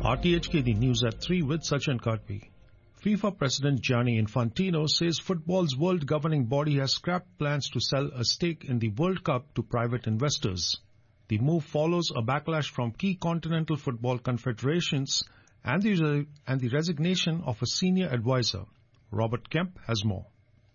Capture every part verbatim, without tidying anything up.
R T H K, the news at three with Sachin Karpi. FIFA President Gianni Infantino says football's world governing body has scrapped plans to sell a stake in the World Cup to private investors. The move follows a backlash from key continental football confederations and the, and the resignation of a senior advisor. Robert Kemp has more.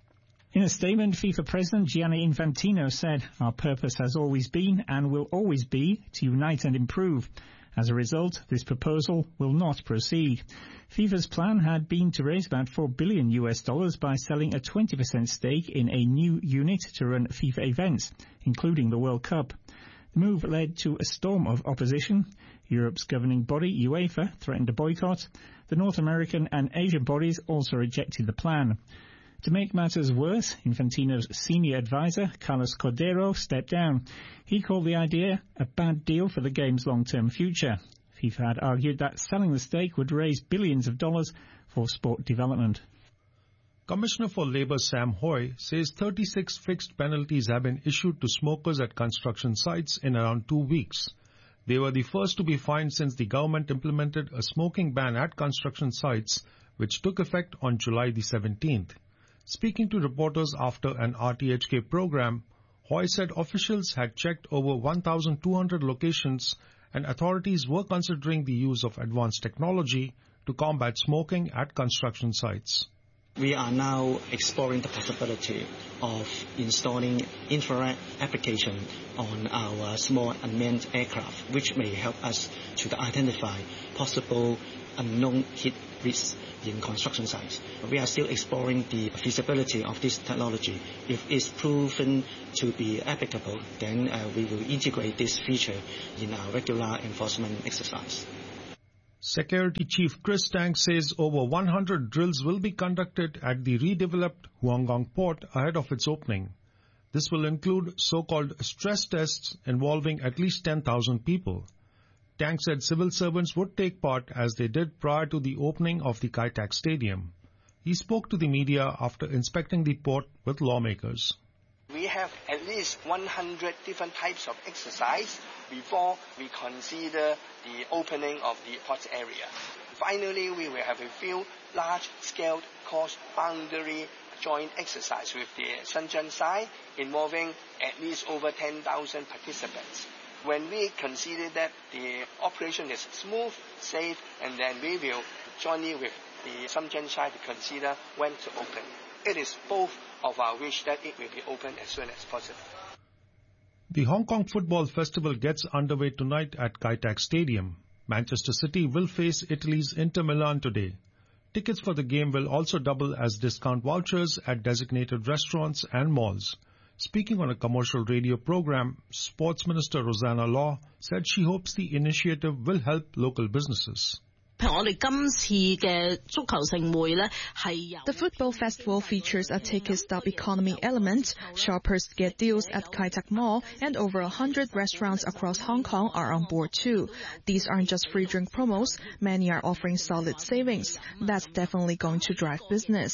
In a statement, FIFA President Gianni Infantino said, "Our purpose has always been and will always be to unite and improve. As a result, this proposal will not proceed." FIFA's plan had been to raise about four billion U S dollars by selling a twenty percent stake in a new unit to run FIFA events, including the World Cup. The move led to a storm of opposition. Europe's governing body, UEFA, threatened a boycott. The North American and Asian bodies also rejected the plan. To make matters worse, Infantino's senior advisor, Carlos Cordero, stepped down. He called the idea a bad deal for the game's long-term future. FIFA had argued that selling the stake would raise billions of dollars for sport development. Commissioner for Labour Sam Hoy says thirty-six fixed penalties have been issued to smokers at construction sites in around two weeks. They were the first to be fined since the government implemented a smoking ban at construction sites, which took effect on July the seventeenth. Speaking to reporters after an R T H K program, Hoy said officials had checked over one thousand two hundred locations and authorities were considering the use of advanced technology to combat smoking at construction sites. We are now exploring the possibility of installing infrared application on our small unmanned aircraft, which may help us to identify possible unknown heat risks in construction sites. We are still exploring the feasibility of this technology. If it's proven to be applicable, then uh, we will integrate this feature in our regular enforcement exercise. Security Chief Chris Tang says over one hundred drills will be conducted at the redeveloped Huanggang port ahead of its opening. This will include so-called stress tests involving at least ten thousand people. Tang said civil servants would take part as they did prior to the opening of the Kai Tak Stadium. He spoke to the media after inspecting the port with lawmakers. We have at least one hundred different types of exercise before we consider the opening of the port area. Finally, we will have a few large-scale cross-boundary joint exercise with the Shenzhen side involving at least over ten thousand participants. When we consider that the operation is smooth, safe, and then we will join in with the Shenzhen side to consider when to open. It is both of our wish that it will be open as soon as possible. The Hong Kong Football Festival gets underway tonight at Kai Tak Stadium. Manchester City will face Italy's Inter Milan today. Tickets for the game will also double as discount vouchers at designated restaurants and malls. Speaking on a commercial radio program, Sports Minister Rosanna Law said she hopes the initiative will help local businesses. The football festival features a ticket-stub economy element. Shoppers get deals at Kai Tak Mall, and over a hundred restaurants across Hong Kong are on board too. These aren't just free drink promos. Many are offering solid savings. That's definitely going to drive business.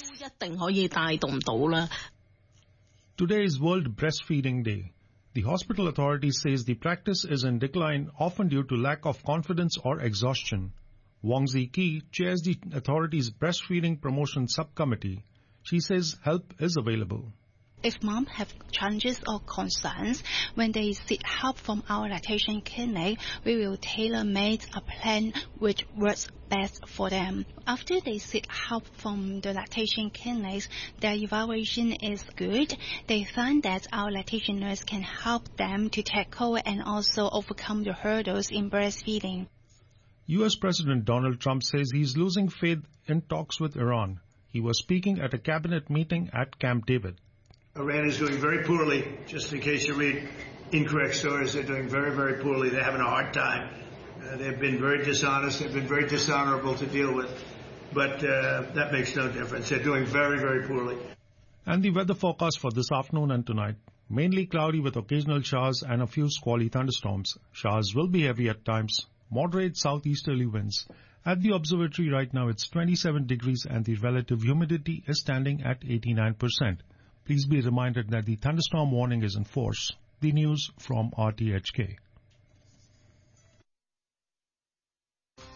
Today is World Breastfeeding Day. The hospital authority says the practice is in decline, often due to lack of confidence or exhaustion. Wong Zi-ki chairs the authority's breastfeeding promotion subcommittee. She says help is available. If moms have challenges or concerns, when they seek help from our lactation clinic, we will tailor-make a plan which works best for them. After they seek help from the lactation clinics, their evaluation is good. They find that our lactation nurse can help them to tackle and also overcome the hurdles in breastfeeding. U S President Donald Trump says he's losing faith in talks with Iran. He was speaking at a cabinet meeting at Camp David. Iran is doing very poorly. Just in case you read incorrect stories, they're doing very, very poorly. They're having a hard time. Uh, they've been very dishonest. They've been very dishonorable to deal with. But uh, that makes no difference. They're doing very, very poorly. And the weather forecast for this afternoon and tonight. Mainly cloudy with occasional showers and a few squally thunderstorms. Showers will be heavy at times. Moderate southeasterly winds. At the observatory right now, it's twenty-seven degrees and the relative humidity is standing at eighty-nine percent. Please be reminded that the thunderstorm warning is in force. The news from R T H K.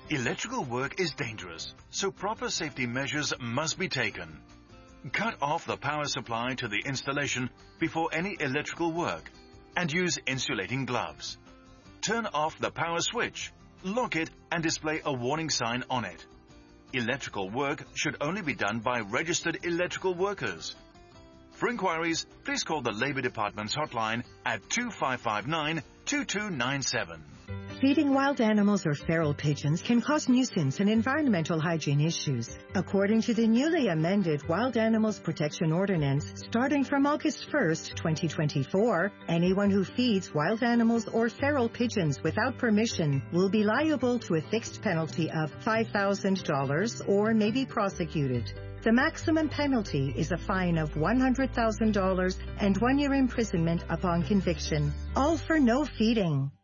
Electrical work is dangerous, so proper safety measures must be taken. Cut off the power supply to the installation before any electrical work and use insulating gloves. Turn off the power switch, lock it and display a warning sign on it. Electrical work should only be done by registered electrical workers. For inquiries, please call the Labour Department's hotline at two five five nine, two two nine seven. Feeding wild animals or feral pigeons can cause nuisance and environmental hygiene issues. According to the newly amended Wild Animals Protection Ordinance, starting from August first, twenty twenty-four, anyone who feeds wild animals or feral pigeons without permission will be liable to a fixed penalty of five thousand dollars or may be prosecuted. The maximum penalty is a fine of one hundred thousand dollars and one year imprisonment upon conviction, all for no feeding.